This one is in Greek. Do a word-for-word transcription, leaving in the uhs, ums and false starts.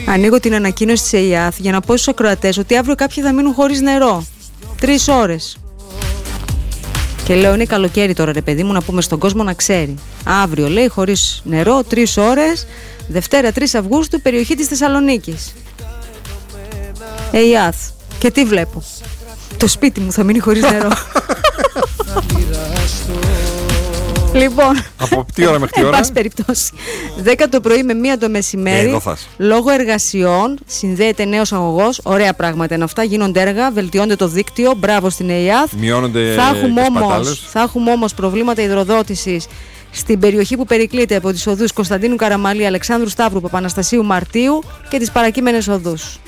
Ανοίγω την ανακοίνωση της ΕΙΑΘ για να πω στους ακροατές ότι αύριο κάποιοι θα μείνουν χωρίς νερό. Τρεις ώρες. Και λέω είναι καλοκαίρι τώρα ρε παιδί μου, να πούμε στον κόσμο να ξέρει. Αύριο λέει χωρίς νερό, τρεις ώρες, Δευτέρα τρεις Αυγούστου, περιοχή της Θεσσαλονίκης. ΕΙΑΘ. Και τι βλέπω? Το σπίτι μου θα μείνει χωρίς νερό. Λοιπόν, από τι ώρα μέχρι τι ώρα? Εν πάση περιπτώσει, δέκα το πρωί με μία το μεσημέρι, ε, λόγω εργασιών συνδέεται νέος αγωγός. Ωραία πράγματα είναι αυτά, γίνονται έργα, βελτιώνται το δίκτυο. Μπράβο στην ΕΙΑΘ. Μειώνονται θα έχουμε τις όμως, πατάλες. θα έχουμε όμως προβλήματα υδροδότησης στην περιοχή που περικλείται από τις οδούς Κωνσταντίνου Καραμαλή, Αλεξάνδρου Σταύρου, Παπαναστασίου Μαρτίου και τις παρακείμενες οδούς.